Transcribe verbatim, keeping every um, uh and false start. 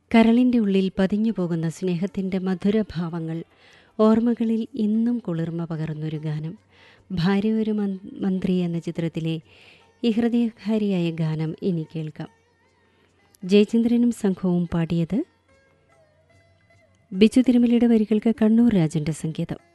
കരളിൻ്റെ ഉള്ളിൽ പതിഞ്ഞു പോകുന്ന സ്നേഹത്തിൻ്റെ മധുരഭാവങ്ങൾ, ഓർമ്മകളിൽ ഇന്നും കുളിർമ പകർന്നൊരു ഗാനം. ഭാര്യ ഒരു മന്ത്രി എന്ന ചിത്രത്തിലെ ഈ ഹൃദയകാരിയായ ഗാനം ഇനി കേൾക്കാം. ജയചന്ദ്രനും സംഘവും പാടിയത്. ബിച്ചു തിരുമലയുടെ വരികൾക്ക് കണ്ണൂർ രാജൻ്റെ സംഗീതം.